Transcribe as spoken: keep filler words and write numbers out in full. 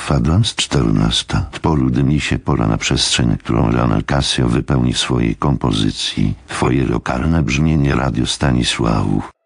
Kwadrans czternasta. W polu dymi się pola na przestrzeń, którą Leonel Cassio wypełni w swojej kompozycji. Twoje lokalne brzmienie Radio Stanisławów.